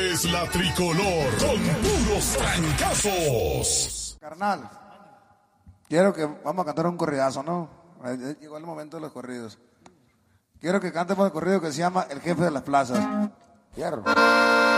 es la tricolor con puros trancazos. Carnal, quiero que vamos a cantar un corridazo, ¿no? Llegó el momento de los corridos. Quiero que cantemos el corrido que se llama El Jefe de las Plazas. Fierro.